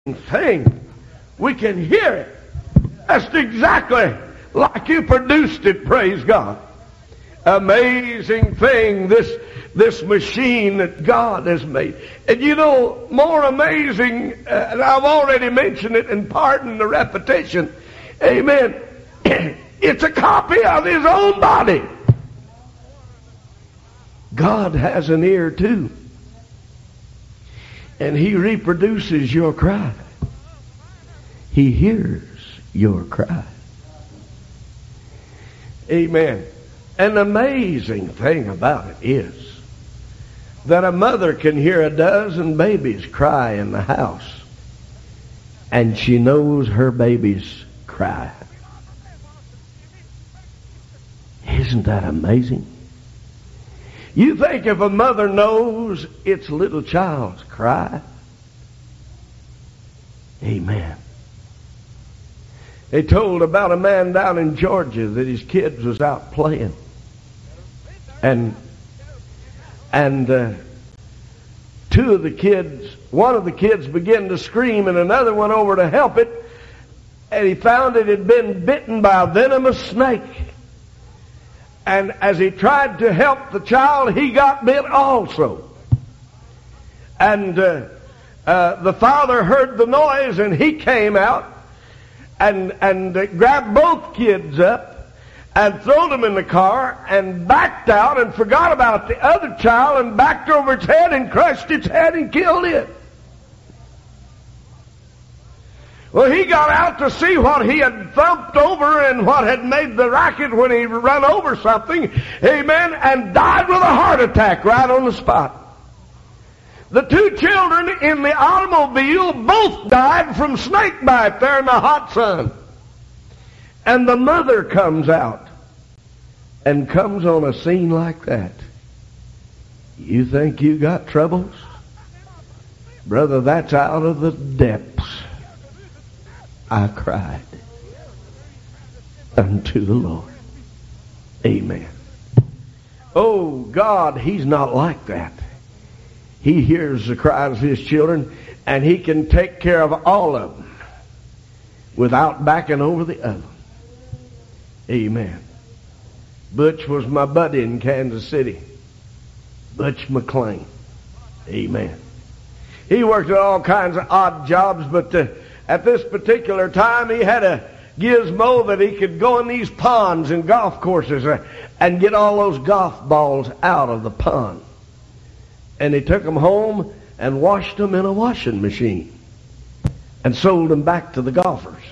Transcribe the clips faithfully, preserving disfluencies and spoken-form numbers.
thing. We can hear it. That's exactly like you produced it, praise God. Amazing thing, this this machine that God has made. And you know, more amazing, uh, and I've already mentioned it, and pardon the repetition, amen, it's a copy of His own body. God has an ear too. And He reproduces your cry. He hears your cry. Amen. An amazing thing about it is that a mother can hear a dozen babies cry in the house, and she knows her baby's cry. Isn't that amazing? You think if a mother knows its little child's cry? Amen. They told about a man down in Georgia that his kids was out playing. And and uh, two of the kids, one of the kids began to scream and another went over to help it. And he found it had been bitten by a venomous snake. And as he tried to help the child, he got bit also. And uh, uh, the father heard the noise and he came out and, and uh, grabbed both kids up and threw them in the car and backed out and forgot about the other child and backed over its head and crushed its head and killed it. Well, he got out to see what he had thumped over and what had made the racket when he run over something, amen, and died with a heart attack right on the spot. The two children in the automobile both died from snake bite there in the hot sun. And the mother comes out and comes on a scene like that. You think you got troubles? Brother, that's out of the depths. I cried unto the Lord. Amen. Oh, God, He's not like that. He hears the cries of His children, and He can take care of all of them without backing over the other. Amen. Butch was my buddy in Kansas City. Butch McLean. Amen. He worked at all kinds of odd jobs, but uh, at this particular time, he had a gizmo that he could go in these ponds and golf courses uh, and get all those golf balls out of the pond. And he took them home and washed them in a washing machine and sold them back to the golfers.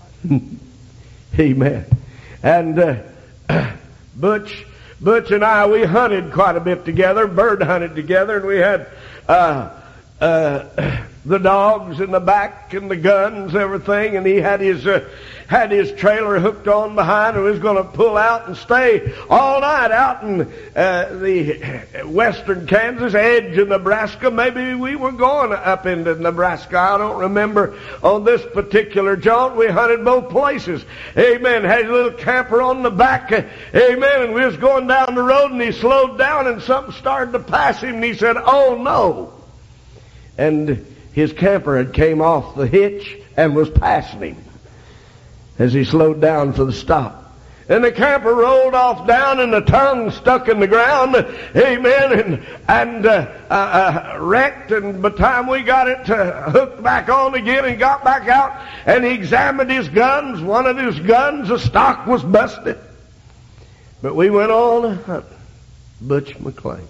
Amen. And uh, Butch, Butch and I, we hunted quite a bit together, bird hunted together, and we had uh, uh, the dogs in the back and the guns, everything, and he had his uh, had his trailer hooked on behind and was going to pull out and stay all night out in uh, the western Kansas, edge of Nebraska. Maybe we were going up into Nebraska. I don't remember. On this particular jaunt, we hunted both places. Amen. Had a little camper on the back. Amen. And we was going down the road and he slowed down and something started to pass him and he said, "Oh no." And his camper had came off the hitch and was passing him as he slowed down for the stop. And the camper rolled off down and the tongue stuck in the ground, amen, and, and uh, uh, uh, wrecked. And by the time we got it uh, hooked back on again and got back out and he examined his guns, one of his guns, the stock was busted. But we went on hunting. Butch McLean.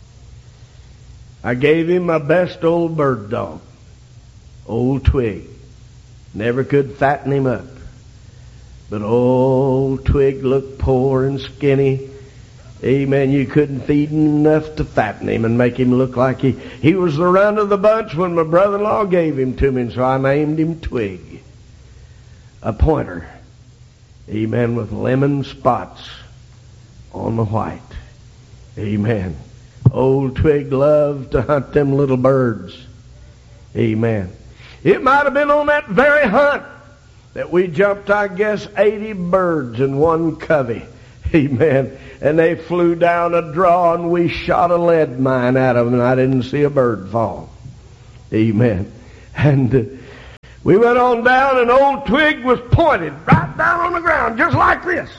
I gave him my best old bird dog, Old Twig. Never could fatten him up. But old Twig looked poor and skinny. Amen. You couldn't feed him enough to fatten him and make him look like he, he was the run of the bunch when my brother-in-law gave him to me, and so I named him Twig. A pointer. Amen. With lemon spots on the white. Amen. Old Twig loved to hunt them little birds. Amen. It might have been on that very hunt that we jumped, I guess, eighty birds in one covey. Amen. And they flew down a draw and we shot a lead mine at them and I didn't see a bird fall. Amen. And uh, We went on down, and old twig was pointed right down on the ground, just like this.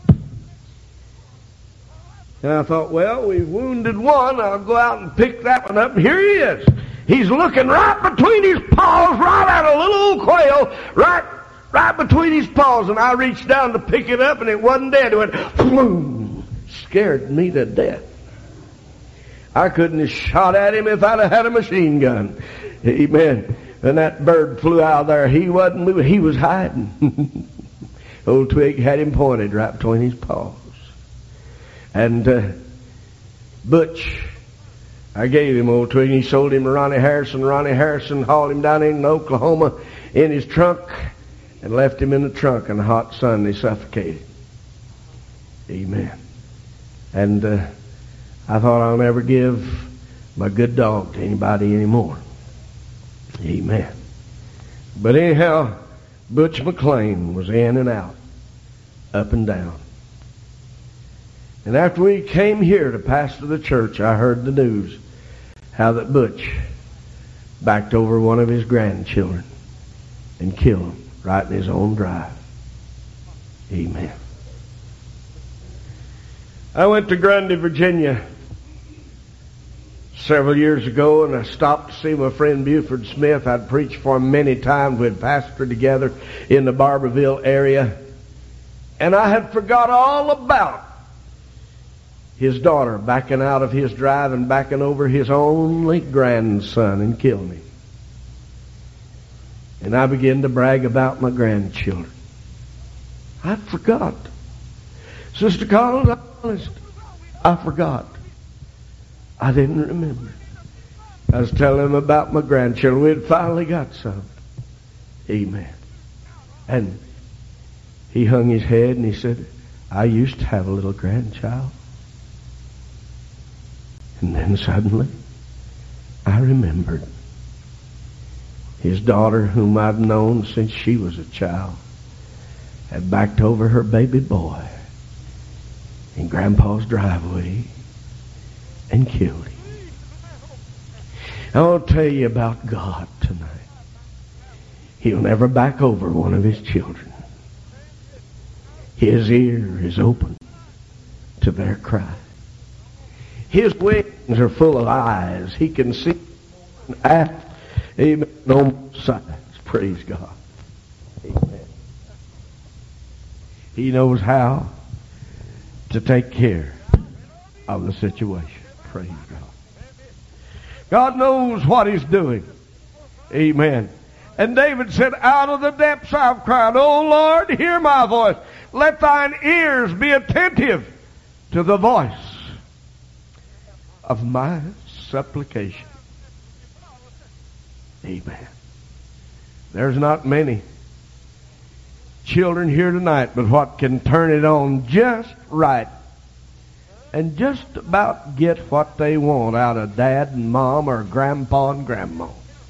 And I thought, well, we've wounded one. I'll go out and pick that one up. And here he is. He's looking right between his paws, right at a little old quail, right, right between his paws. And I reached down to pick it up, and it wasn't dead. It went, boom, scared me to death. I couldn't have shot at him if I'd have had a machine gun. Amen. And that bird flew out there. He wasn't moving. He was hiding. Old twig had him pointed right between his paws. And uh, Butch, I gave him old twig, and he sold him to Ronnie Harrison. Ronnie Harrison hauled him down into Oklahoma in his trunk and left him in the trunk in the hot sun. They suffocated. Amen. And uh, I thought, I'll never give my good dog to anybody anymore. Amen. But anyhow, Butch McLean was in and out, up and down. And after we came here to pastor the church, I heard the news how that Butch backed over one of his grandchildren and killed him right in his own drive. Amen. I went to Grundy, Virginia several years ago, and I stopped to see my friend Buford Smith. I'd preached for him many times. We'd pastored together in the Barberville area. And I had forgot all about his daughter backing out of his drive and backing over his only grandson and killing him. And I began to brag about my grandchildren. I forgot. Sister Collins, I'm honest, I forgot. I didn't remember. I was telling him about my grandchildren. We had finally got some. Amen. And he hung his head and he said, I used to have a little grandchild. And then suddenly, I remembered his daughter, whom I'd known since she was a child, had backed over her baby boy in Grandpa's driveway and killed him. I want to tell you about God tonight. He'll never back over one of his children. His ear is open to their cry. His wings are full of eyes. He can see and act. Amen. On both sides. Praise God. Amen. He knows how to take care of the situation. Praise God. God knows what he's doing. Amen. And David said, out of the depths I've cried, O Lord, hear my voice. Let thine ears be attentive to the voice of my supplication. Amen. There's not many children here tonight, but what can turn it on just right and just about get what they want out of dad and mom or grandpa and grandma.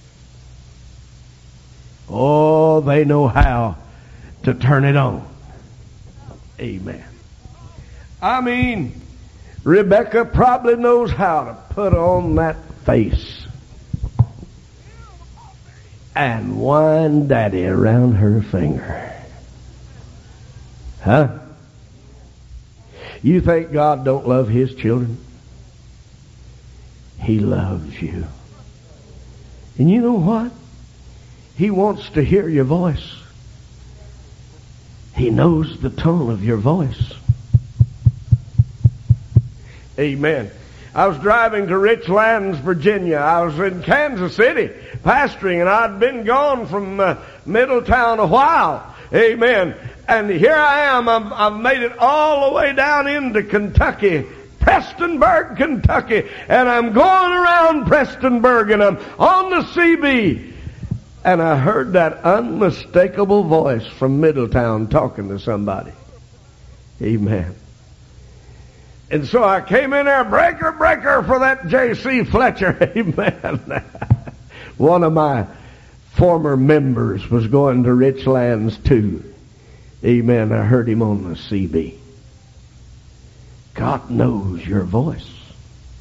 Oh, they know how to turn it on. Amen. I mean, Rebecca probably knows how to put on that face and wind daddy around her finger. Huh? You think God don't love his children? He loves you. And you know what? He wants to hear your voice. He knows the tone of your voice. Amen. I was driving to Richlands, Virginia. I was in Kansas City pastoring, and I'd been gone from uh, Middletown a while. Amen. And here I am. I've, I've made it all the way down into Kentucky, Prestonburg, Kentucky. And I'm going around Prestonburg, and I'm on the C B. And I heard that unmistakable voice from Middletown talking to somebody. Amen. And so I came in there, breaker, breaker for that J C Fletcher. Amen. One of my former members was going to Richlands too. Amen. I heard him on the C B. God knows your voice.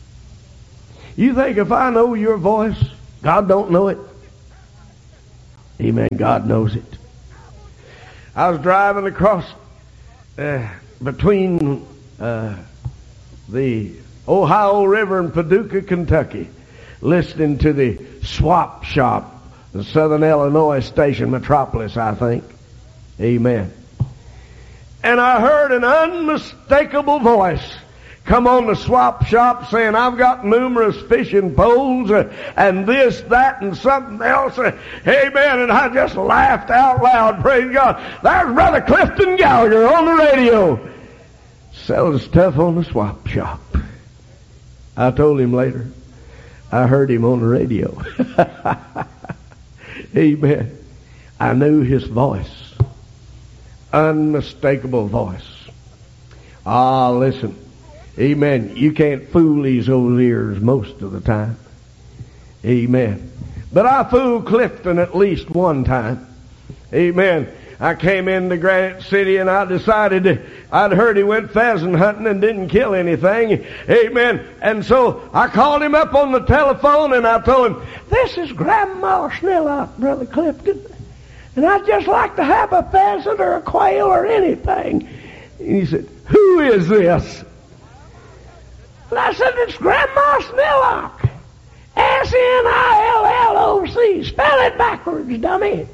You think if I know your voice, God don't know it? Amen. God knows it. I was driving across uh, between uh, the Ohio River and Paducah, Kentucky, listening to the Swap Shop, the Southern Illinois station, Metropolis, I think. Amen. And I heard an unmistakable voice come on the Swap Shop saying, I've got numerous fishing poles uh, and this, that, and something else. Uh, amen. And I just laughed out loud. Praise God. There's Brother Clifton Gallagher on the radio selling stuff on the Swap Shop. I told him later, I heard him on the radio. Amen. I knew his voice. Unmistakable voice. Ah, listen. Amen. You can't fool these old ears most of the time. Amen. But I fooled Clifton at least one time. Amen. I came into Granite City and I decided to, I'd heard he went pheasant hunting and didn't kill anything. Amen. And so I called him up on the telephone and I told him, this is Grandma Snellock, Brother Clifton. And I'd just like to have a pheasant or a quail or anything. And he said, who is this? And I said, it's Grandma Snellock. S N I L L O C. Spell it backwards, dummy.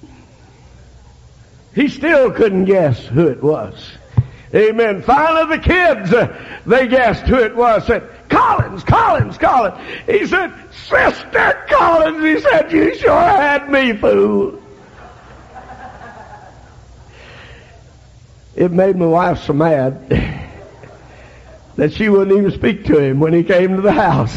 He still couldn't guess who it was. Amen. Finally the kids, uh, they guessed who it was. Said, Collins, Collins, Collins. He said, Sister Collins. He said, you sure had me fooled. It made my wife so mad that she wouldn't even speak to him when he came to the house.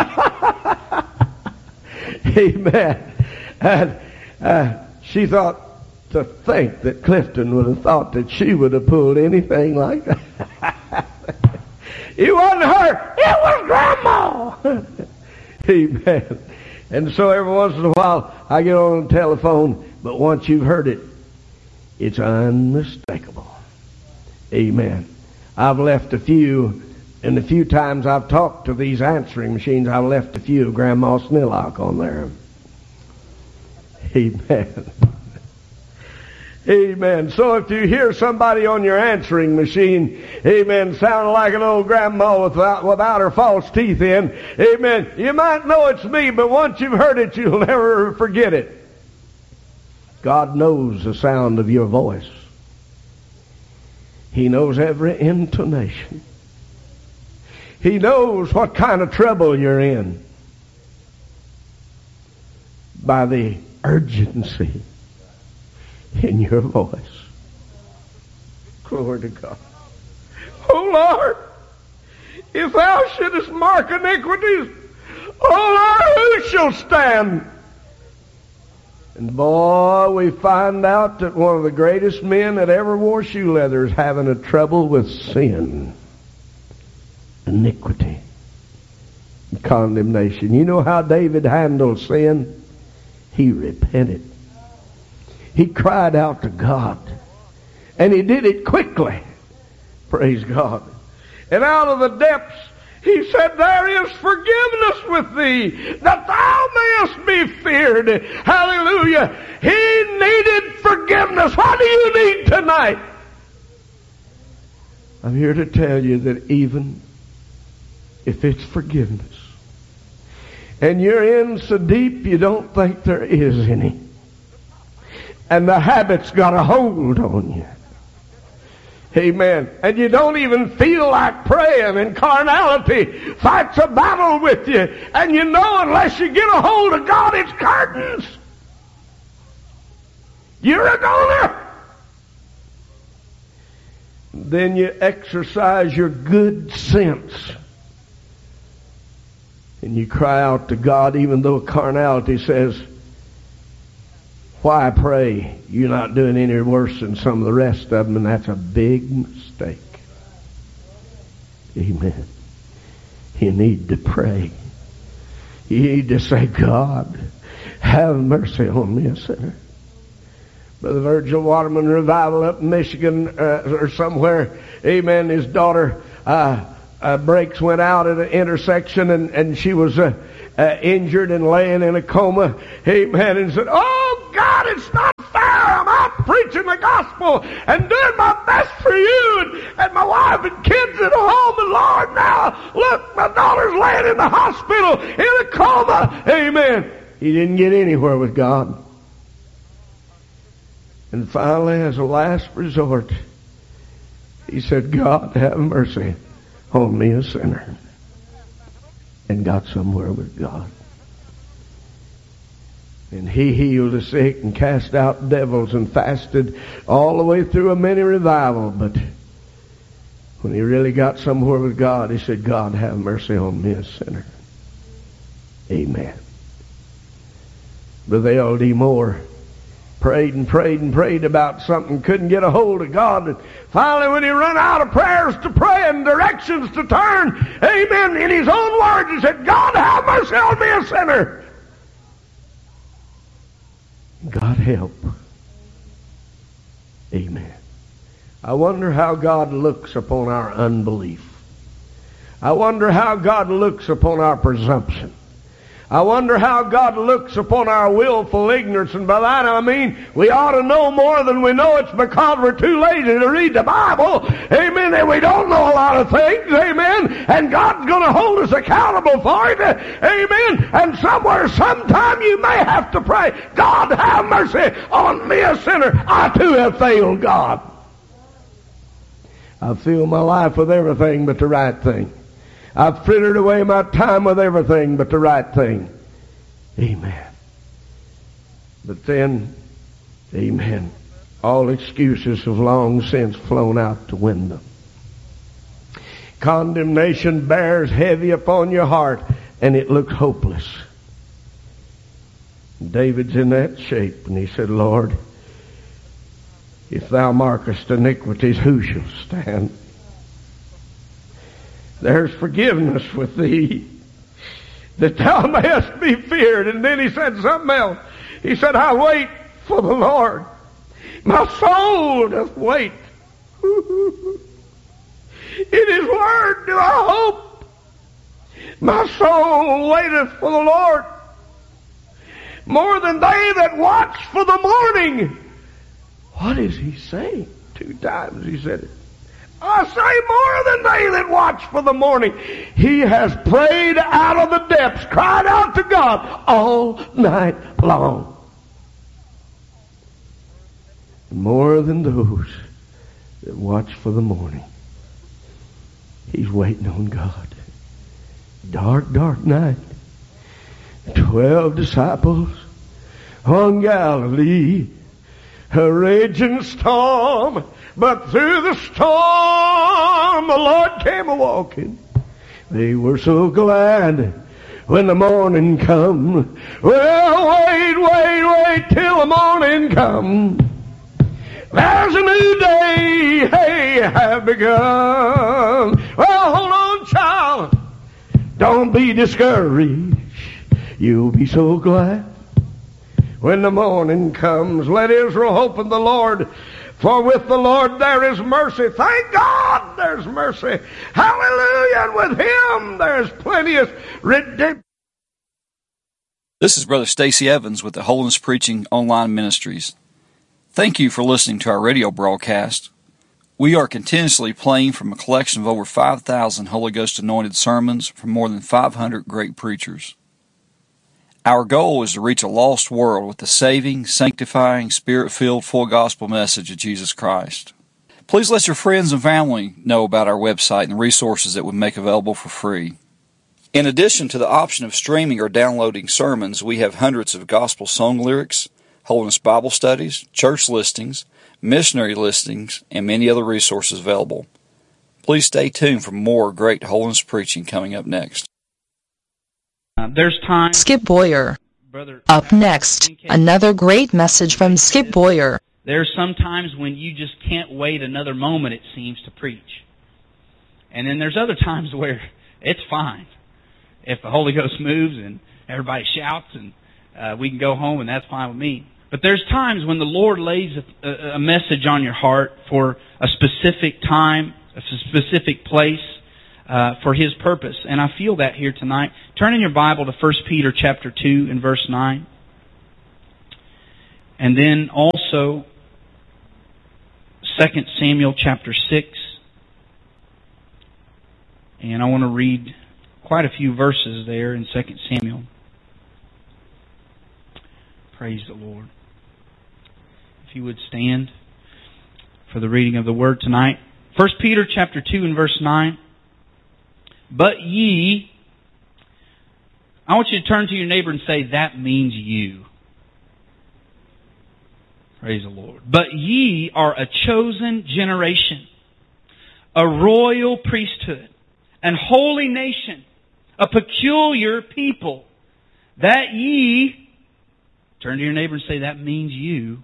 Amen. And uh, she thought, to think that Clifton would have thought that she would have pulled anything like that. It wasn't her. It was Grandma. Amen. And so every once in a while I get on the telephone, but once you've heard it, it's unmistakable. Amen. I've left a few, and the few times I've talked to these answering machines, I've left a few of Grandma Snellock on there. Amen. Amen. So if you hear somebody on your answering machine, amen, sounding like an old grandma without, without her false teeth in, amen, you might know it's me, but once you've heard it, you'll never forget it. God knows the sound of your voice. He knows every intonation. He knows what kind of trouble you're in by the urgency in your voice. Glory to God. Oh Lord, if thou shouldest mark iniquities, oh Lord, who shall stand? And boy, we find out that one of the greatest men that ever wore shoe leather is having a trouble with sin, iniquity, and condemnation. You know how David handled sin? He repented. He cried out to God. And he did it quickly. Praise God. And out of the depths, he said, there is forgiveness with thee, that thou mayest be feared. Hallelujah. He needed forgiveness. What do you need tonight? I'm here to tell you that even if it's forgiveness, and you're in so deep you don't think there is any, and the habit's got a hold on you. Amen. And you don't even feel like praying, and carnality fights a battle with you. And you know unless you get a hold of God, it's curtains. You're a goner. Then you exercise your good sense. And you cry out to God even though carnality says, why pray? You're not doing any worse than some of the rest of them, and that's a big mistake. Amen. You need to pray. You need to say, God, have mercy on me, a sinner. Brother Virgil Waterman Revival up in Michigan uh, or somewhere, amen, his daughter, uh, uh, brakes went out at an intersection, and, and she was uh, uh, injured and laying in a coma. Amen. And said, oh, God God, it's not fair. I'm out preaching the gospel and doing my best for you and, and my wife and kids at home. And Lord, now, look, my daughter's laying in the hospital in a coma. Amen. He didn't get anywhere with God. And finally, as a last resort, he said, God, have mercy on me, a sinner. And got somewhere with God. And he healed the sick and cast out devils and fasted all the way through a mini revival. But when he really got somewhere with God, he said, God, have mercy on me, a sinner. Amen. Brother L D Moore prayed and prayed and prayed about something, couldn't get a hold of God. And finally, when he run out of prayers to pray and directions to turn, amen, in his own words, he said, God, have mercy on me, a sinner. God help. Amen. I wonder how God looks upon our unbelief. I wonder how God looks upon our presumption. I wonder how God looks upon our willful ignorance. And by that I mean we ought to know more than we know. It's because we're too lazy to read the Bible. Amen. And we don't know a lot of things. Amen. And God's going to hold us accountable for it. Amen. And somewhere, sometime you may have to pray, God, have mercy on me, a sinner. I too have failed God. I've filled my life with everything but the right thing. I've frittered away my time with everything but the right thing. Amen. But then, amen, all excuses have long since flown out the window. Condemnation bears heavy upon your heart, and it looks hopeless. David's in that shape, and he said, Lord, if thou markest iniquities, who shall stand? There's forgiveness with thee, that thou mayest be feared. And then he said something else. He said, I wait for the Lord. My soul doth wait. In his word do I hope. My soul waiteth for the Lord, more than they that watch for the morning. What is he saying? Two times he said it. I say more than they that watch for the morning. He has prayed out of the depths, cried out to God all night long. More than those that watch for the morning. He's waiting on God. Dark, dark night. Twelve disciples on Galilee. A raging storm, but through the storm the Lord came a-walking. They were so glad when the morning come. Well, wait, wait, wait till the morning come. There's a new day, hey, have begun. Well, hold on, child. Don't be discouraged. You'll be so glad when the morning comes. Let Israel hope in the Lord, for with the Lord there is mercy. Thank God there's mercy. Hallelujah. And with Him there's plenteous redemption. This is Brother Stacy Evans with the Holiness Preaching Online Ministries. Thank you for listening to our radio broadcast. We are continuously playing from a collection of over five thousand Holy Ghost anointed sermons from more than five hundred great preachers. Our goal is to reach a lost world with the saving, sanctifying, Spirit-filled, full gospel message of Jesus Christ. Please let your friends and family know about our website and the resources that we make available for free. In addition to the option of streaming or downloading sermons, we have hundreds of gospel song lyrics, Holiness Bible studies, church listings, missionary listings, and many other resources available. Please stay tuned for more great holiness preaching coming up next. Uh, there's time. Skip Boyer. Brother, Up next, another great message from Skip Boyer. There's some times when you just can't wait another moment, it seems, to preach. And then there's other times where it's fine. If the Holy Ghost moves and everybody shouts and uh, we can go home, and that's fine with me. But there's times when the Lord lays a, a message on your heart for a specific time, a specific place, Uh, for His purpose. And I feel that here tonight. Turn in your Bible to First Peter chapter two and verse nine. And then also Second Samuel chapter six. And I want to read quite a few verses there in Second Samuel. Praise the Lord. If you would stand for the reading of the Word tonight. First Peter chapter two and verse nine. But ye, I want you to turn to your neighbor and say, that means you. Praise the Lord. But ye are a chosen generation, a royal priesthood, an holy nation, a peculiar people, that ye, turn to your neighbor and say, that means you,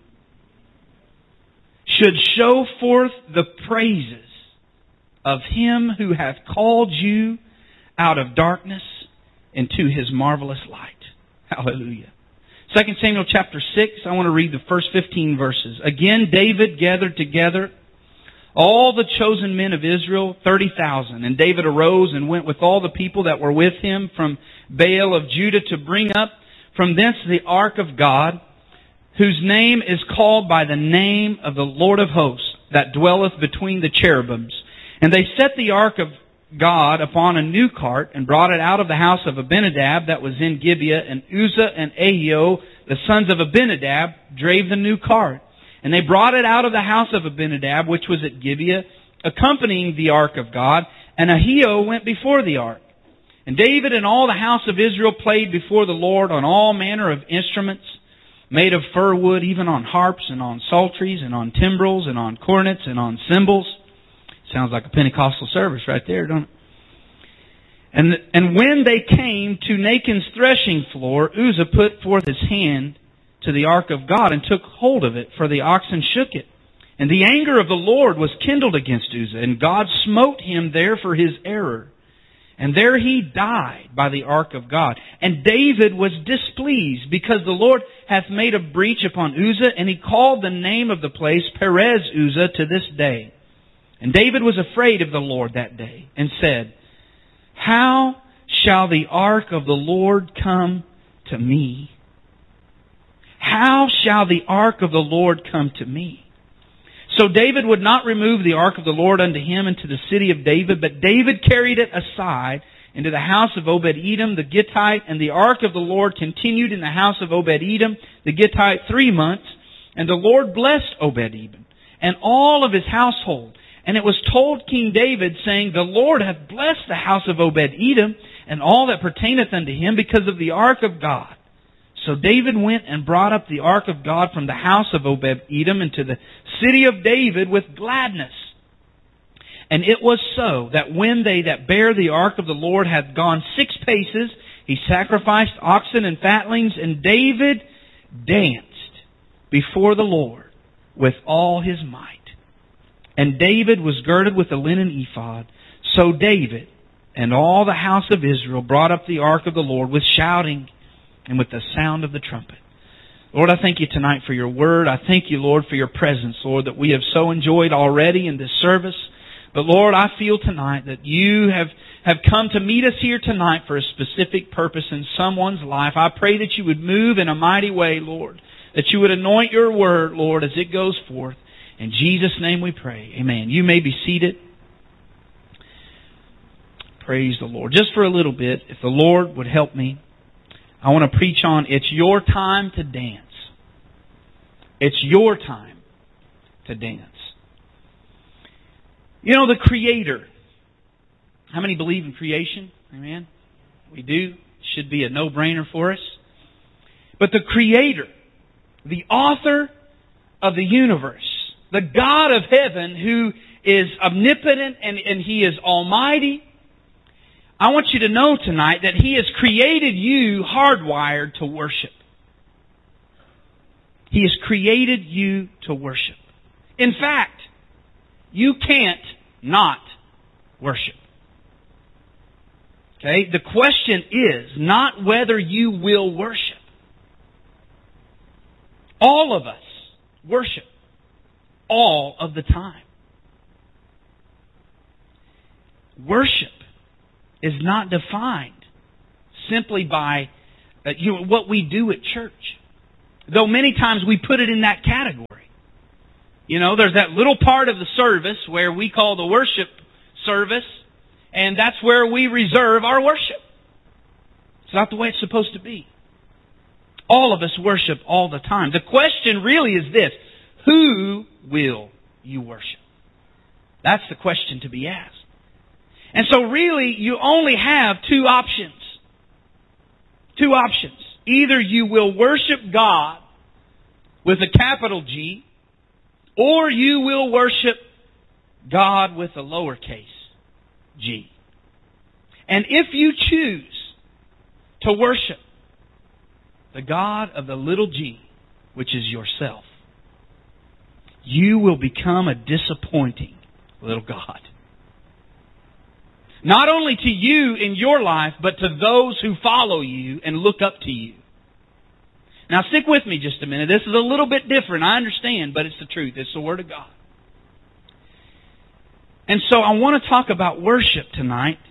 should show forth the praises of Him who hath called you out of darkness into His marvelous light. Hallelujah. Second Samuel chapter six, I want to read the first fifteen verses. Again, David gathered together all the chosen men of Israel, thirty thousand. And David arose and went with all the people that were with him from Baal of Judah to bring up from thence the ark of God, whose name is called by the name of the Lord of hosts, that dwelleth between the cherubims. And they set the ark of God upon a new cart, and brought it out of the house of Abinadab that was in Gibeah, and Uzzah and Ahio, the sons of Abinadab, drave the new cart. And they brought it out of the house of Abinadab, which was at Gibeah, accompanying the ark of God, and Ahio went before the ark. And David and all the house of Israel played before the Lord on all manner of instruments, made of fir wood, even on harps, and on psalteries, and on timbrels, and on cornets, and on cymbals. Sounds like a Pentecostal service right there, don't it? And, and when they came to Nachon's threshing floor, Uzzah put forth his hand to the ark of God and took hold of it, for the oxen shook it. And the anger of the Lord was kindled against Uzzah, and God smote him there for his error. And there he died by the ark of God. And David was displeased, because the Lord hath made a breach upon Uzzah, and he called the name of the place Perez Uzzah to this day. And David was afraid of the Lord that day, and said, how shall the ark of the Lord come to me? How shall the ark of the Lord come to me? So David would not remove the ark of the Lord unto him into the city of David, but David carried it aside into the house of Obed-Edom the Gittite, and the ark of the Lord continued in the house of Obed-Edom the Gittite three months. And the Lord blessed Obed-Edom and all of his household. And it was told King David, saying, the Lord hath blessed the house of Obed-Edom and all that pertaineth unto him because of the ark of God. So David went and brought up the ark of God from the house of Obed-Edom into the city of David with gladness. And it was so that when they that bare the ark of the Lord had gone six paces, he sacrificed oxen and fatlings, and David danced before the Lord with all his might. And David was girded with a linen ephod. So David and all the house of Israel brought up the ark of the Lord with shouting and with the sound of the trumpet. Lord, I thank you tonight for your word. I thank you, Lord, for your presence, Lord, that we have so enjoyed already in this service. But Lord, I feel tonight that you have, have come to meet us here tonight for a specific purpose in someone's life. I pray that you would move in a mighty way, Lord, that you would anoint your word, Lord, as it goes forth. In Jesus' name we pray. Amen. You may be seated. Praise the Lord. Just for a little bit, if the Lord would help me, I want to preach on it's your time to dance. It's your time to dance. You know, the Creator. How many believe in creation? Amen. We do. Should be a no-brainer for us. But the Creator, the author of the universe, the God of heaven who is omnipotent and, and He is almighty, I want you to know tonight that He has created you hardwired to worship. He has created you to worship. In fact, you can't not worship. Okay? The question is not whether you will worship. All of us worship all of the time. Worship is not defined simply by uh, you know, what we do at church. though many times we put it in that category. You know, there's that little part of the service where we call the worship service, and that's where we reserve our worship. It's not the way it's supposed to be. All of us worship all the time. The question really is this: who will you worship? That's the question to be asked. And so really, you only have two options. Two options. Either you will worship God with a capital G, or you will worship God with a lowercase g. And if you choose to worship the God of the little g, which is yourself, you will become a disappointing little God. Not only to you in your life, but to those who follow you and look up to you. Now stick with me just a minute. This is a little bit different, I understand, but it's the truth. It's the Word of God. And so I want to talk about worship tonight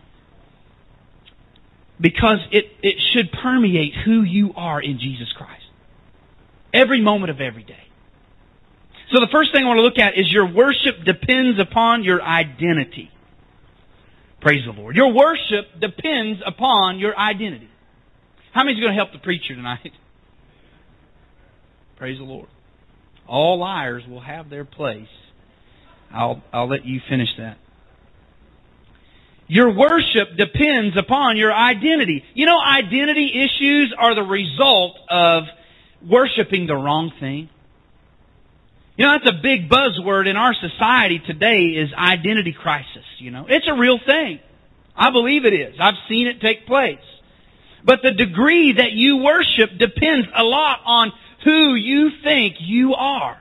because it, it should permeate who you are in Jesus Christ. Every moment of every day. So the first thing I want to look at is your worship depends upon your identity. Praise the Lord. Your worship depends upon your identity. How many is going to help the preacher tonight? Praise the Lord. All liars will have their place. I'll, I'll let you finish that. Your worship depends upon your identity. You know, identity issues are the result of worshiping the wrong thing. You know, that's a big buzzword in our society today is identity crisis, you know. It's a real thing. I believe it is. I've seen it take place. But the degree that you worship depends a lot on who you think you are.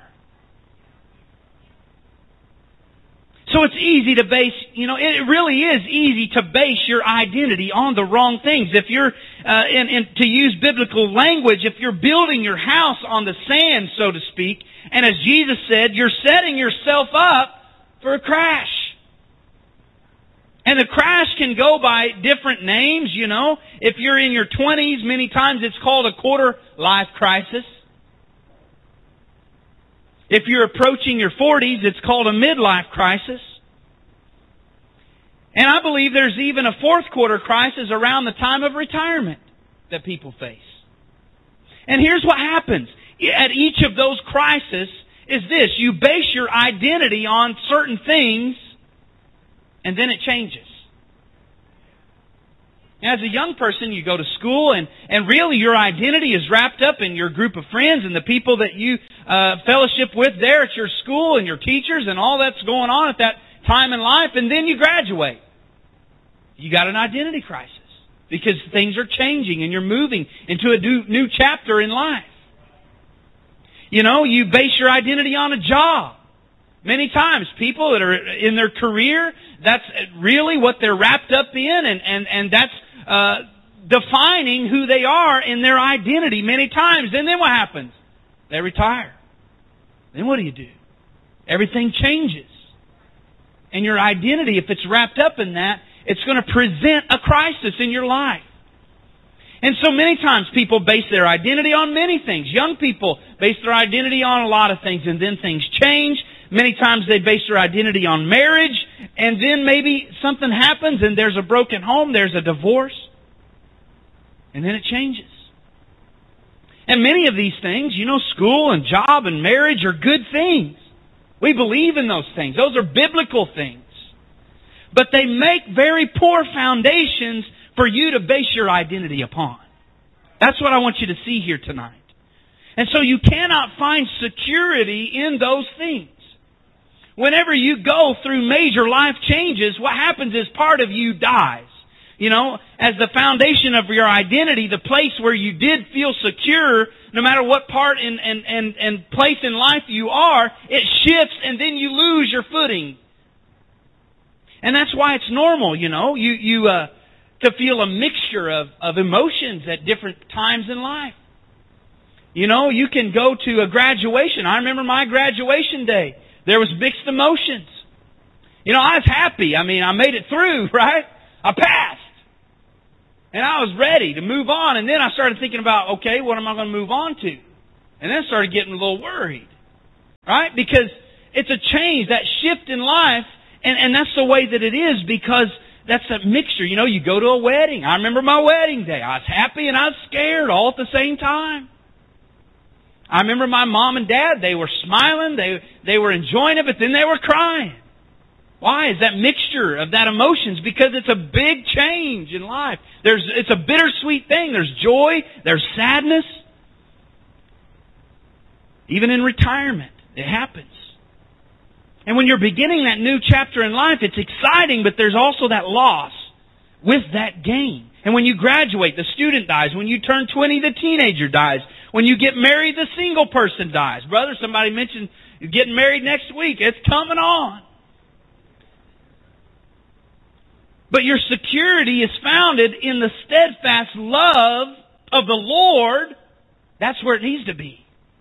So it's easy to base, you know, it really is easy to base your identity on the wrong things. If you're, uh, and, and to use biblical language, if you're building your house on the sand, so to speak, and as Jesus said, you're setting yourself up for a crash. And the crash can go by different names, you know. If you're in your twenties, many times it's called a quarter life crisis. If you're approaching your forties, it's called a midlife crisis. And I believe there's even a fourth quarter crisis around the time of retirement that people face. And here's what happens. At each of those crises is this. You base your identity on certain things, and then it changes. As a young person, you go to school, and, and really your identity is wrapped up in your group of friends and the people that you uh, fellowship with there at your school and your teachers and all that's going on at that time in life. And then you graduate. You got an identity crisis because things are changing and you're moving into a new, new chapter in life. You know, you base your identity on a job. Many times people that are in their career, that's really what they're wrapped up in, and, and, and that's uh, defining who they are in their identity many times. And then what happens? They retire. Then what do you do? Everything changes. And your identity, if it's wrapped up in that, it's going to present a crisis in your life. And so many times people base their identity on many things. Young people base their identity on a lot of things, and then things change. Many times they base their identity on marriage, and then maybe something happens and there's a broken home, there's a divorce, and then it changes. And many of these things, you know, school and job and marriage are good things. We believe in those things. Those are biblical things. But they make very poor foundations for you to base your identity upon. That's what I want you to see here tonight. And so you cannot find security in those things. Whenever you go through major life changes, what happens is part of you dies. You know, as the foundation of your identity, the place where you did feel secure, no matter what part and, and, and, and place in life you are, it shifts and then you lose your footing. And that's why it's normal, you know, you, you, uh, to feel a mixture of, of emotions at different times in life. You know, you can go to a graduation. I remember my graduation day. There was mixed emotions. You know, I was happy. I mean, I made it through, right? I passed. And I was ready to move on. And then I started thinking about, okay, what am I going to move on to? And then I started getting a little worried. Right? Because it's a change, that shift in life, and, and that's the way that it is, because that's that mixture. You know, you go to a wedding. I remember my wedding day. I was happy and I was scared all at the same time. I remember my mom and dad, they were smiling, they they were enjoying it, but then they were crying. Why? Is that mixture of that emotions? Because it's a big change in life. There's it's a bittersweet thing. There's joy, there's sadness. Even in retirement, it happens. And when you're beginning that new chapter in life, it's exciting, but there's also that loss with that gain. And when you graduate, the student dies. When you turn twenty, the teenager dies. When you get married, the single person dies. Brother, somebody mentioned you're getting married next week. It's coming on. But your security is founded in the steadfast love of the Lord. That's where it needs to be.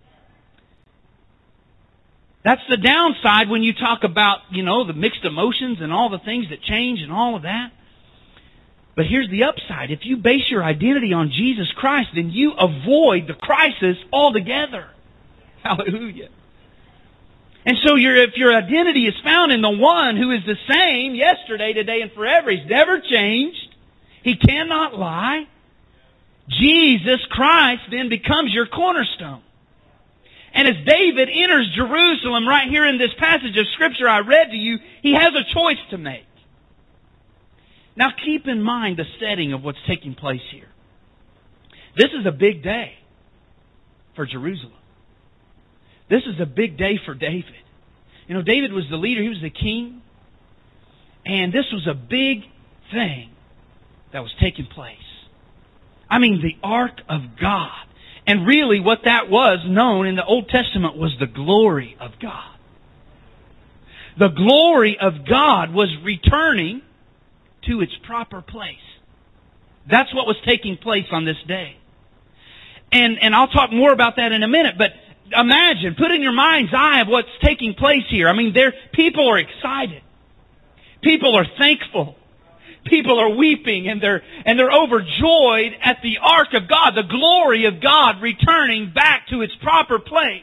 That's the downside when you talk about, you know, the mixed emotions and all the things that change and all of that. But here's the upside. If you base your identity on Jesus Christ, then you avoid the crisis altogether. Hallelujah. And so your, if your identity is found in the one who is the same yesterday, today, and forever, He's never changed. He cannot lie. Jesus Christ then becomes your cornerstone. And as David enters Jerusalem right here in this passage of Scripture I read to you, he has a choice to make. Now keep in mind the setting of what's taking place here. This is a big day for Jerusalem. This is a big day for David. You know, David was the leader. He was the king. And this was a big thing that was taking place. I mean, the Ark of God. And really what that was known in the Old Testament was the glory of God. The glory of God was returning to its proper place. That's what was taking place on this day. And, and I'll talk more about that in a minute, but imagine, put in your mind's eye of what's taking place here. I mean, there, people are excited. People are thankful. People are weeping and they're, and they're overjoyed at the Ark of God, the glory of God returning back to its proper place.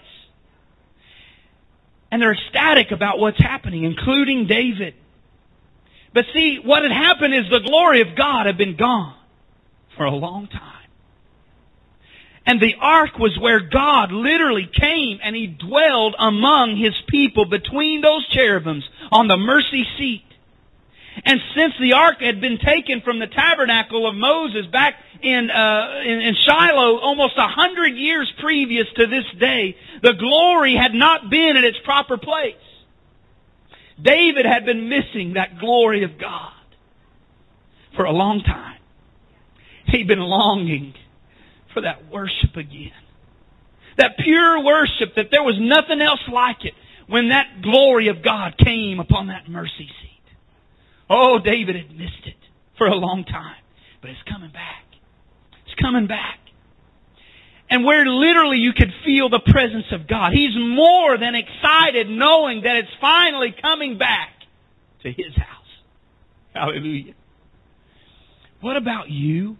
And they're ecstatic about what's happening, including David. But see, what had happened is the glory of God had been gone for a long time. And the ark was where God literally came and He dwelled among His people between those cherubims on the mercy seat. And since the ark had been taken from the tabernacle of Moses back in, uh, in, in Shiloh almost a hundred years previous to this day, the glory had not been in its proper place. David had been missing that glory of God for a long time. He'd been longing for that worship again. That pure worship, that there was nothing else like it when that glory of God came upon that mercy seat. Oh, David had missed it for a long time. But it's coming back. It's coming back. And where literally you could feel the presence of God. He's more than excited knowing that it's finally coming back to His house. Hallelujah. What about you?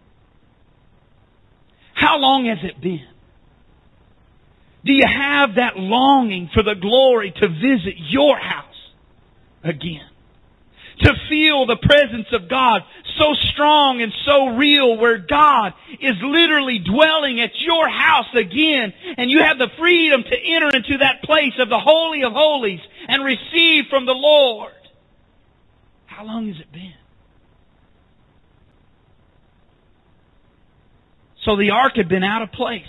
How long has it been? Do you have that longing for the glory to visit your house again? To feel the presence of God so strong and so real, where God is literally dwelling at your house again, and you have the freedom to enter into that place of the Holy of Holies and receive from the Lord. How long has it been? So the ark had been out of place.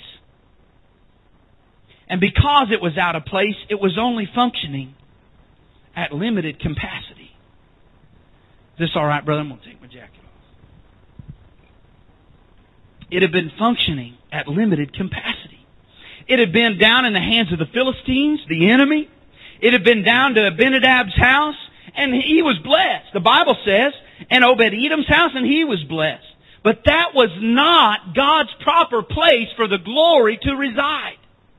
And because it was out of place, it was only functioning at limited capacity. Is this all right, brother? I'm going to take my jacket off. It had been functioning at limited capacity. It had been down in the hands of the Philistines, the enemy. It had been down to Abinadab's house, and he was blessed. The Bible says, and Obed-Edom's house, and he was blessed. But that was not God's proper place for the glory to reside.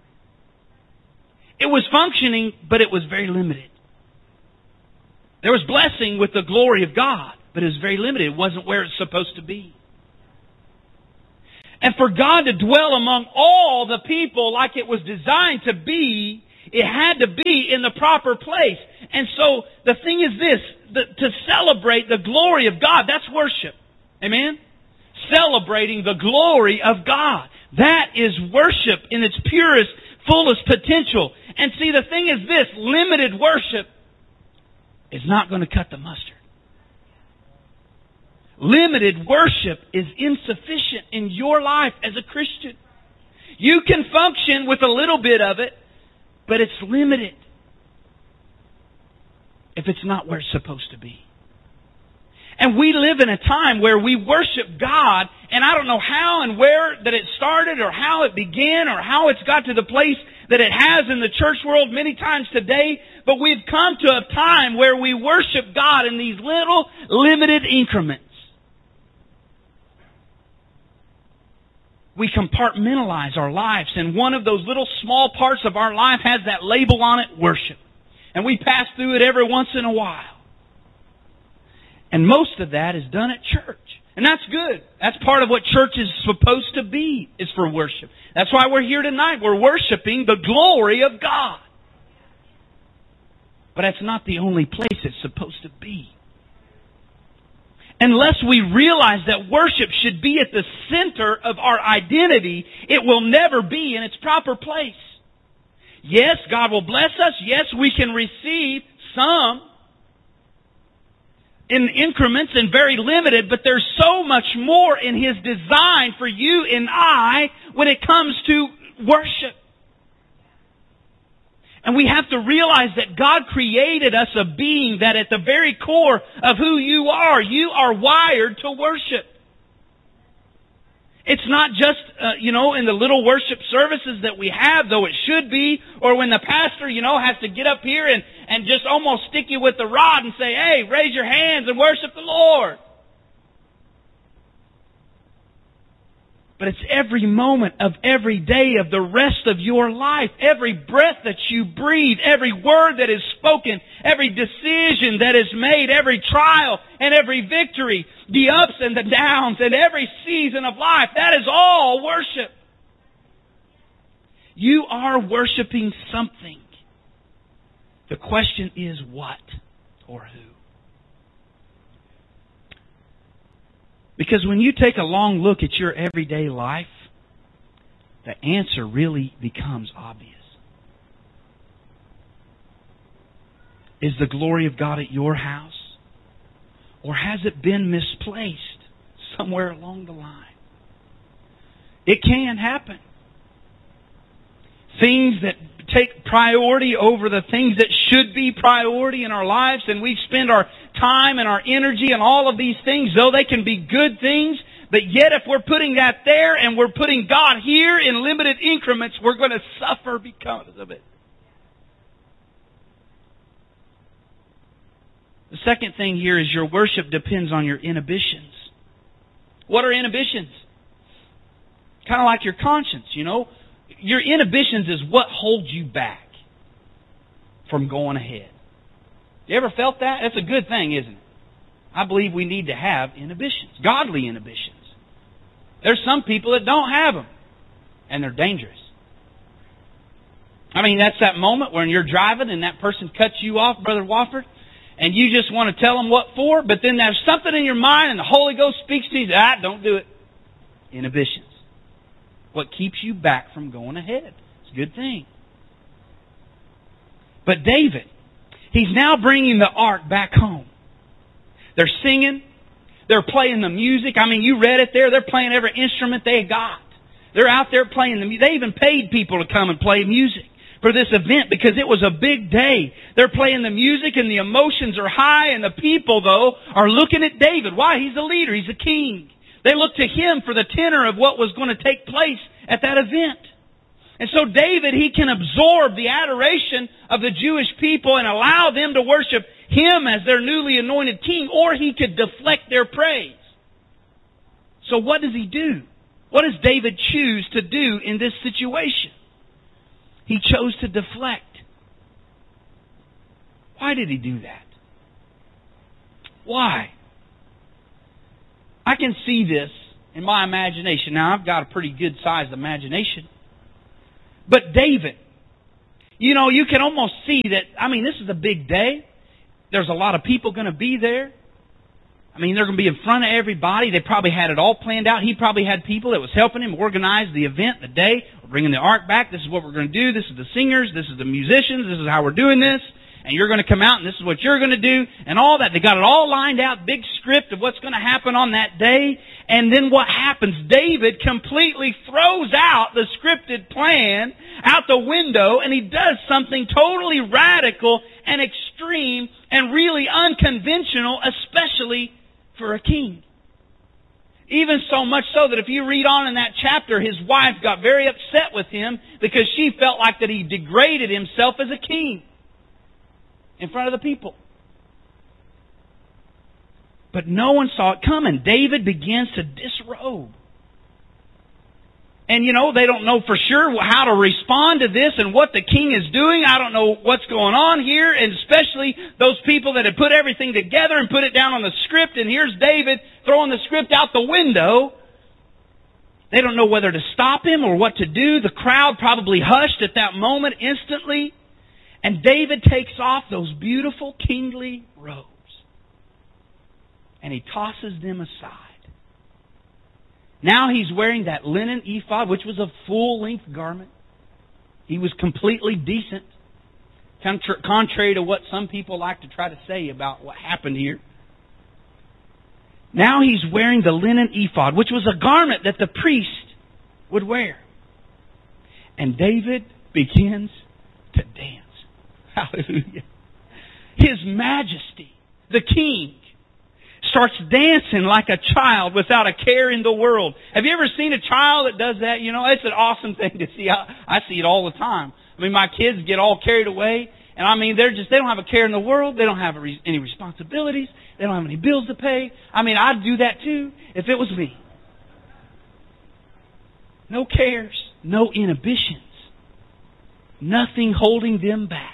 It was functioning, but it was very limited. There was blessing with the glory of God, but it was very limited. It wasn't where it's supposed to be. And for God to dwell among all the people like it was designed to be, it had to be in the proper place. And so the thing is this, the, to celebrate the glory of God, that's worship. Amen? Celebrating the glory of God. That is worship in its purest, fullest potential. And see, the thing is this, limited worship is not going to cut the mustard. Limited worship is insufficient in your life as a Christian. You can function with a little bit of it, but it's limited if it's not where it's supposed to be. And we live in a time where we worship God, and I don't know how and where that it started or how it began or how it's got to the place that it has in the church world many times today, but we've come to a time where we worship God in these little limited increments. We compartmentalize our lives, and one of those little small parts of our life has that label on it, worship. And we pass through it every once in a while. And most of that is done at church. And that's good. That's part of what church is supposed to be, is for worship. That's why we're here tonight. We're worshiping the glory of God. But that's not the only place it's supposed to be. Unless we realize that worship should be at the center of our identity, it will never be in its proper place. Yes, God will bless us. Yes, we can receive some in increments and very limited, but there's so much more in His design for you and I when it comes to worship. And we have to realize that God created us a being that at the very core of who you are, you are wired to worship. It's not just, uh, you know, in the little worship services that we have, though it should be, or when the pastor, you know, has to get up here and, and just almost stick you with the rod and say, hey, raise your hands and worship the Lord. But it's every moment of every day of the rest of your life. Every breath that you breathe, every word that is spoken, every decision that is made, every trial and every victory, the ups and the downs and every season of life. That is all worship. You are worshiping something. The question is what or who? Because when you take a long look at your everyday life, the answer really becomes obvious. Is the glory of God at your house? Or has it been misplaced somewhere along the line? It can happen. Things that take priority over the things that should be priority in our lives, and we spend our time and our energy and all of these things, though they can be good things, but yet if we're putting that there and we're putting God here in limited increments, we're going to suffer because of it. The second thing here is your worship depends on your inhibitions. What are inhibitions? Kind of like your conscience, you know. Your inhibitions is what holds you back from going ahead. You ever felt that? That's a good thing, isn't it? I believe we need to have inhibitions, godly inhibitions. There's some people that don't have them, and they're dangerous. I mean, that's that moment when you're driving and that person cuts you off, Brother Wofford, and you just want to tell them what for, but then there's something in your mind and the Holy Ghost speaks to you, ah, don't do it. Inhibitions. What keeps you back from going ahead. It's a good thing. But David, he's now bringing the ark back home. They're singing. They're playing the music. I mean, you read it there. They're playing every instrument they got. They're out there playing the music. They even paid people to come and play music for this event because it was a big day. They're playing the music and the emotions are high, and the people, though, are looking at David. Why? He's the leader. He's the king. They looked to him for the tenor of what was going to take place at that event. And so David, he can absorb the adoration of the Jewish people and allow them to worship him as their newly anointed king, or he could deflect their praise. So what does he do? What does David choose to do in this situation? He chose to deflect. Why did he do that? Why? I can see this in my imagination. Now, I've got a pretty good-sized imagination. But David, you know, you can almost see that, I mean, this is a big day. There's a lot of people going to be there. I mean, they're going to be in front of everybody. They probably had it all planned out. He probably had people that was helping him organize the event, the day. We're bringing the ark back. This is what we're going to do. This is the singers. This is the musicians. This is how we're doing this. And you're going to come out and this is what you're going to do. And all that. They got it all lined out, big script of what's going to happen on that day. And then what happens? David completely throws out the scripted plan out the window, and he does something totally radical and extreme and really unconventional, especially for a king. Even so much so that if you read on in that chapter, his wife got very upset with him because she felt like that he degraded himself as a king in front of the people. But no one saw it coming. David begins to disrobe. And you know, they don't know for sure how to respond to this and what the king is doing. I don't know what's going on here. And especially those people that had put everything together and put it down on the script. And here's David throwing the script out the window. They don't know whether to stop him or what to do. The crowd probably hushed at that moment instantly. And David takes off those beautiful kingly robes. And he tosses them aside. Now he's wearing that linen ephod, which was a full-length garment. He was completely decent, contrary to what some people like to try to say about what happened here. Now he's wearing the linen ephod, which was a garment that the priest would wear. And David begins to dance. Hallelujah. His Majesty, the King, starts dancing like a child without a care in the world. Have you ever seen a child that does that? You know, it's an awesome thing to see. I, I see it all the time. I mean, my kids get all carried away. And I mean, they're just, they don't have a care in the world. They don't have any responsibilities. They don't have any bills to pay. I mean, I'd do that too if it was me. No cares. No inhibitions. Nothing holding them back.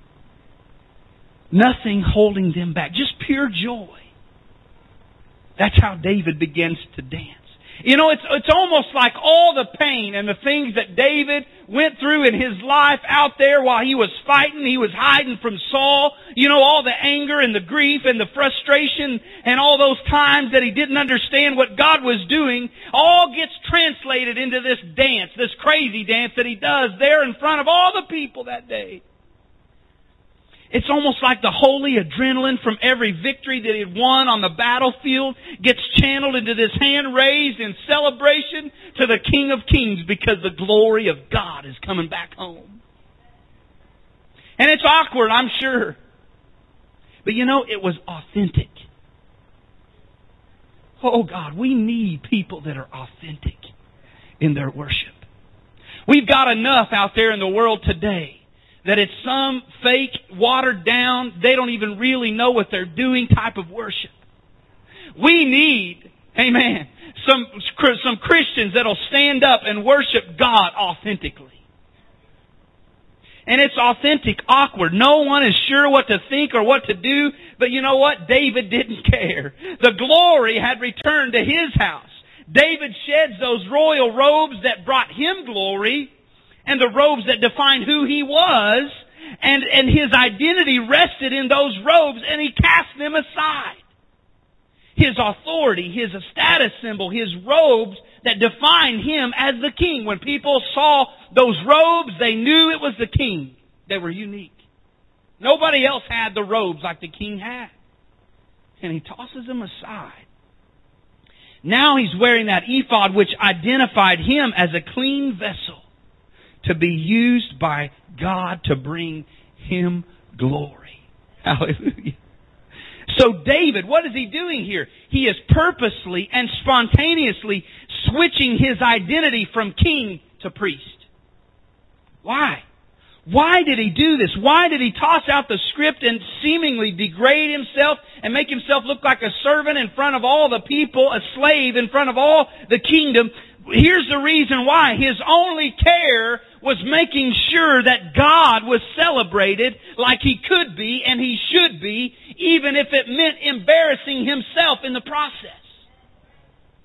Nothing holding them back. Just pure joy. That's how David begins to dance. You know, it's it's almost like all the pain and the things that David went through in his life out there while he was fighting, he was hiding from Saul. You know, all the anger and the grief and the frustration and all those times that he didn't understand what God was doing, all gets translated into this dance, this crazy dance that he does there in front of all the people that day. It's almost like the holy adrenaline from every victory that he had won on the battlefield gets channeled into this hand raised in celebration to the King of Kings because the glory of God is coming back home. And it's awkward, I'm sure. But you know, it was authentic. Oh God, we need people that are authentic in their worship. We've got enough out there in the world today that it's some fake, watered down, they don't even really know what they're doing type of worship. We need, amen, some, some Christians that'll stand up and worship God authentically. And it's authentic, awkward. No one is sure what to think or what to do. But you know what? David didn't care. The glory had returned to his house. David sheds those royal robes that brought him glory, and the robes that defined who he was, and, and his identity rested in those robes, and he cast them aside. His authority, his status symbol, his robes that defined him as the king. When people saw those robes, they knew it was the king. They were unique. Nobody else had the robes like the king had. And he tosses them aside. Now he's wearing that ephod which identified him as a clean vessel, to be used by God to bring Him glory. Hallelujah. So David, what is he doing here? He is purposely and spontaneously switching his identity from king to priest. Why? Why did he do this? Why did he toss out the script and seemingly degrade himself and make himself look like a servant in front of all the people, a slave in front of all the kingdom? Here's the reason why. His only care was making sure that God was celebrated like He could be and He should be, even if it meant embarrassing Himself in the process.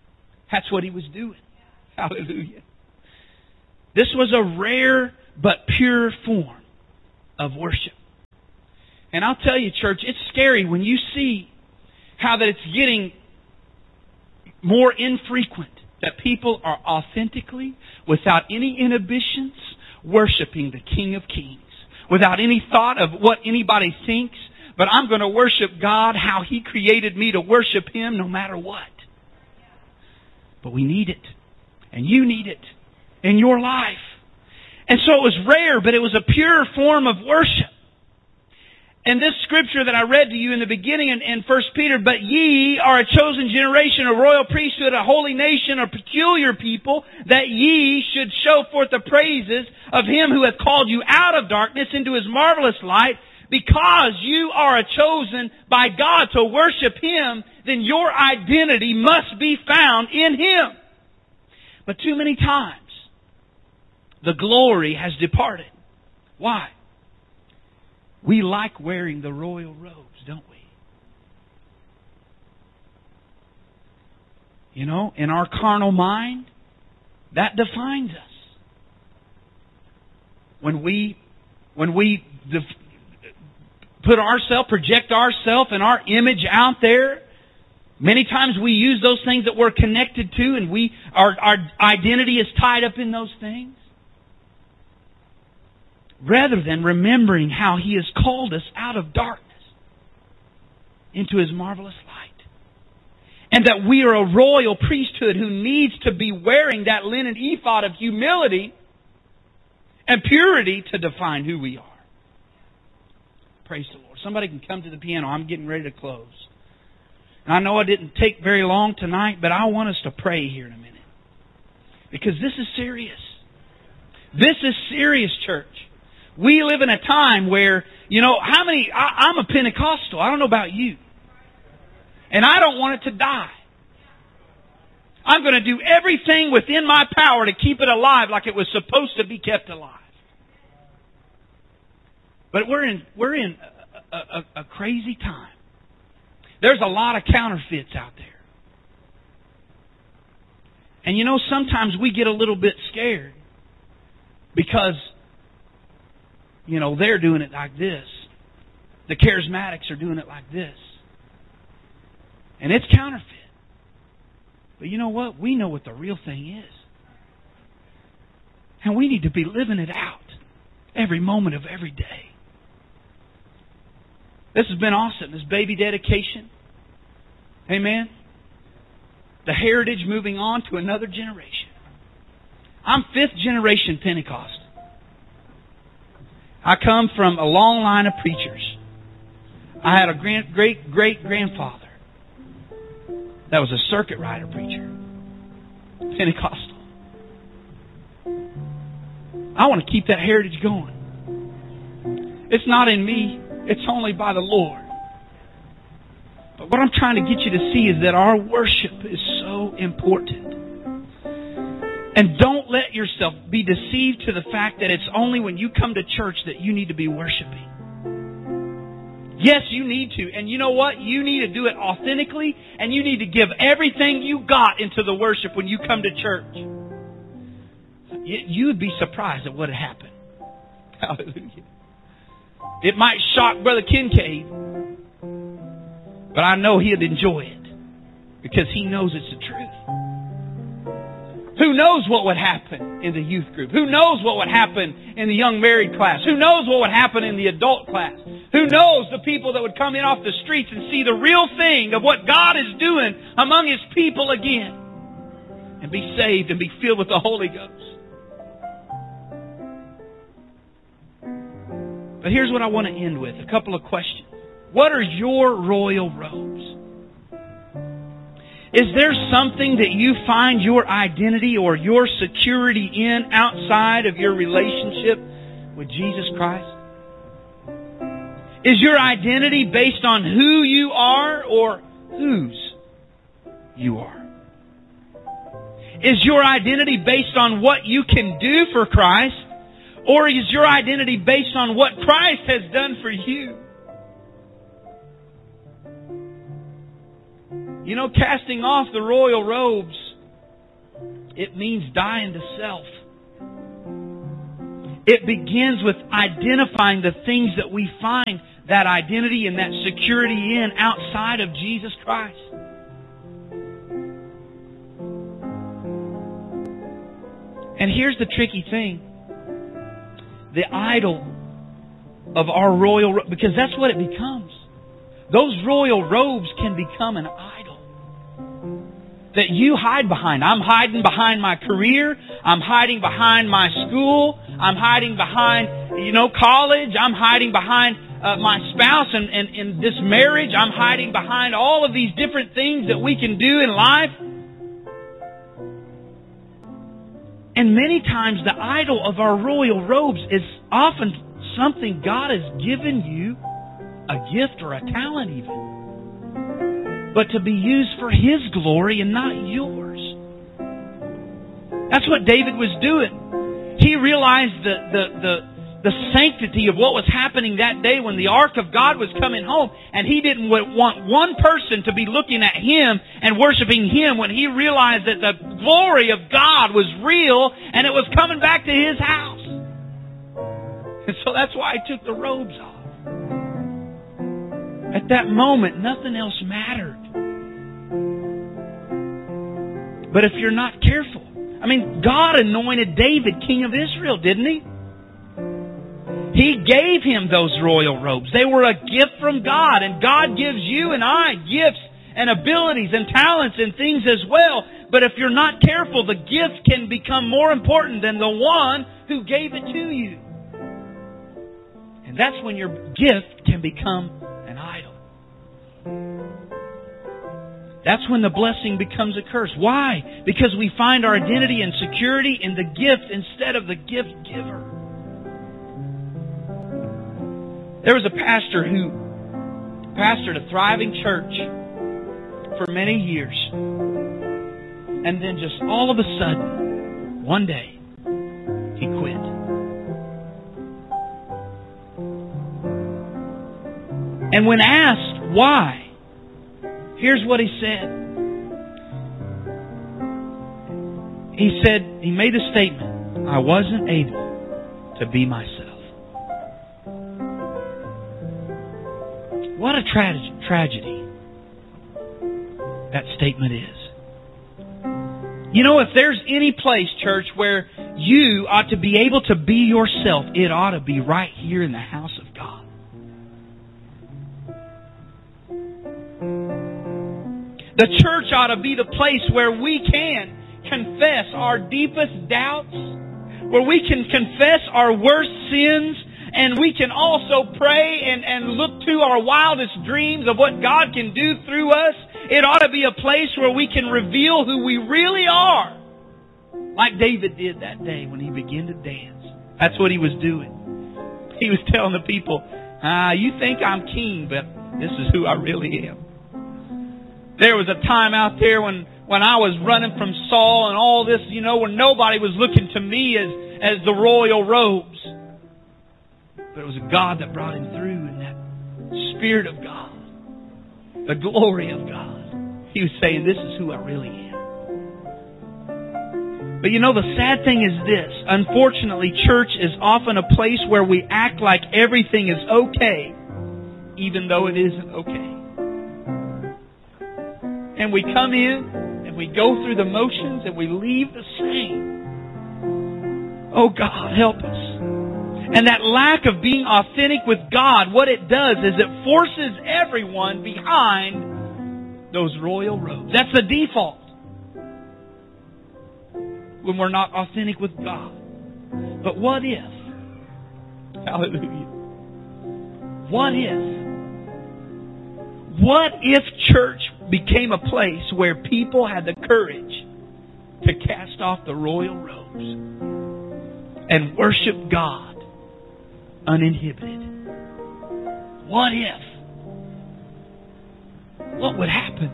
That's what he was doing. Hallelujah. This was a rare but pure form of worship. And I'll tell you, church, it's scary when you see how that it's getting more infrequent that people are authentically, without any inhibitions, worshiping the King of Kings. Without any thought of what anybody thinks. But I'm going to worship God how He created me to worship Him no matter what. But we need it. And you need it in your life. And so it was rare, but it was a pure form of worship. And this scripture that I read to you in the beginning in, in First Peter, but ye are a chosen generation, a royal priesthood, a holy nation, a peculiar people, that ye should show forth the praises of Him who hath called you out of darkness into His marvelous light. Because you are chosen by God to worship Him, then your identity must be found in Him. But too many times, the glory has departed. Why? We like wearing the royal robes, don't we? You know, in our carnal mind, that defines us. When we, when we def- put ourselves, project ourselves and our image out there, many times we use those things that we're connected to, and we our, our identity is tied up in those things. Rather than remembering how He has called us out of darkness into His marvelous light. And that we are a royal priesthood who needs to be wearing that linen ephod of humility and purity to define who we are. Praise the Lord. Somebody can come to the piano. I'm getting ready to close. And I know I didn't take very long tonight, but I want us to pray here in a minute. Because this is serious. This is serious, church. We live in a time where, you know, how many, I, I'm a Pentecostal. I don't know about you. And I don't want it to die. I'm going to do everything within my power to keep it alive like it was supposed to be kept alive. But we're in, we're in a, a, a crazy time. There's a lot of counterfeits out there. And you know, sometimes we get a little bit scared because, you know, they're doing it like this. The charismatics are doing it like this. And it's counterfeit. But you know what? We know what the real thing is. And we need to be living it out every moment of every day. This has been awesome. This baby dedication. Amen. The heritage moving on to another generation. I'm fifth generation Pentecost. I come from a long line of preachers. I had a grand, great great grandfather that was a circuit rider preacher, Pentecostal. I want to keep that heritage going. It's not in me. It's only by the Lord. But what I'm trying to get you to see is that our worship is so important. And don't let yourself be deceived to the fact that it's only when you come to church that you need to be worshiping. Yes, you need to. And you know what? You need to do it authentically, and you need to give everything you got into the worship when you come to church. You would be surprised at what had happened. Hallelujah. It might shock Brother Kincaid, but I know he'd enjoy it because he knows it's the truth. Who knows what would happen in the youth group? Who knows what would happen in the young married class? Who knows what would happen in the adult class? Who knows the people that would come in off the streets and see the real thing of what God is doing among His people again and be saved and be filled with the Holy Ghost? But here's what I want to end with. A couple of questions. What are your royal robes? Is there something that you find your identity or your security in outside of your relationship with Jesus Christ? Is your identity based on who you are or whose you are? Is your identity based on what you can do for Christ? Or is your identity based on what Christ has done for you? You know, casting off the royal robes It means dying to self. It begins with identifying the things that we find that identity and that security in outside of Jesus Christ. And here's the tricky thing. The idol of our royal robes, because that's what it becomes. Those royal robes can become an idol that you hide behind. I'm hiding behind my career. I'm hiding behind my school. I'm hiding behind, you know, college. I'm hiding behind uh, my spouse and, and, and this marriage. I'm hiding behind all of these different things that we can do in life. And many times the idol of our royal robes is often something God has given you, a gift or a talent even, but to be used for His glory and not yours. That's what David was doing. He realized the, the, the, the sanctity of what was happening that day when the ark of God was coming home, and he didn't want one person to be looking at him and worshiping him when he realized that the glory of God was real and it was coming back to his house. And so that's why he took the robes off. At that moment, nothing else mattered. But if you're not careful, I mean, God anointed David king of Israel, didn't He? He gave him those royal robes. They were a gift from God. And God gives you and I gifts and abilities and talents and things as well. But if you're not careful, the gift can become more important than the one who gave it to you. And that's when your gift can become an idol. That's when the blessing becomes a curse. Why? Because we find our identity and security in the gift instead of the gift giver. There was a pastor who pastored a thriving church for many years. And then just all of a sudden, one day, he quit. And when asked why, here's what he said. He said, he made a statement, I wasn't able to be myself. What a tra- tragedy that statement is. You know, if there's any place, church, where you ought to be able to be yourself, it ought to be right here in the house of God. The church ought to be the place where we can confess our deepest doubts, where we can confess our worst sins, and we can also pray and, and look to our wildest dreams of what God can do through us. It ought to be a place where we can reveal who we really are. Like David did that day when he began to dance. That's what he was doing. He was telling the people, ah, you think I'm king, but this is who I really am. There was a time out there when, when I was running from Saul and all this, you know, when nobody was looking to me as, as the royal robes. But it was a God that brought him through, and that Spirit of God, the glory of God. He was saying, this is who I really am. But you know, the sad thing is this. Unfortunately, church is often a place where we act like everything is okay, even though it isn't okay. And we come in, and we go through the motions, and we leave the same. Oh God, help us. And that lack of being authentic with God, what it does is it forces everyone behind those royal robes. That's the default when we're not authentic with God. But what if? Hallelujah. What if? What if church became a place where people had the courage to cast off the royal robes and worship God uninhibited? What if? What would happen?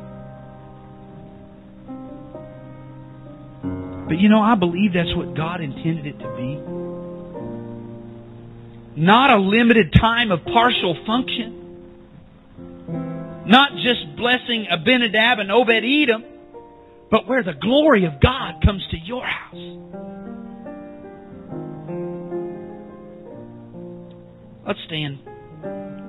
But you know, I believe that's what God intended it to be. Not a limited time of partial function. Not just blessing Abinadab and Obed-Edom, but where the glory of God comes to your house. Let's stand.